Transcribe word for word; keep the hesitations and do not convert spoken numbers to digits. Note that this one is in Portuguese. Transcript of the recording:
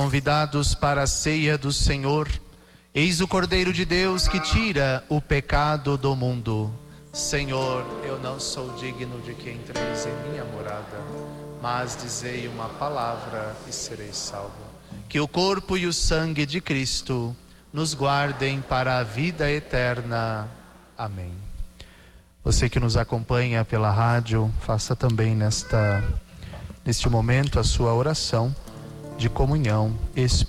Convidados para a ceia do Senhor, eis o Cordeiro de Deus que tira o pecado do mundo. Senhor, eu não sou digno de que entreis em minha morada, mas dizei uma palavra e serei salvo. Que o corpo e o sangue de Cristo nos guardem para a vida eterna. Amém. Você que nos acompanha pela rádio, faça também nesta, neste momento a sua oração de comunhão espiritual.